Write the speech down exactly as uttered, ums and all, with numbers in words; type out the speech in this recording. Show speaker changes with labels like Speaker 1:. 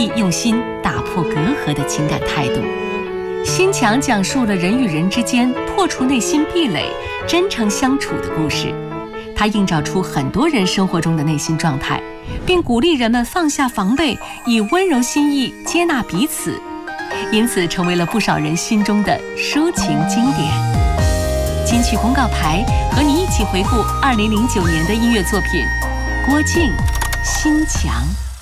Speaker 1: 意用心打破隔阂的情感态度。心墙讲述了人与人之间破除内心壁垒、真诚相处的故事，它映照出很多人生活中的内心状态，并鼓励人们放下防备，以温柔心意接纳彼此，因此成为了不少人心中的抒情经典。金曲公告牌和你一起回顾二零零九年的音乐作品，郭靖《心墙》。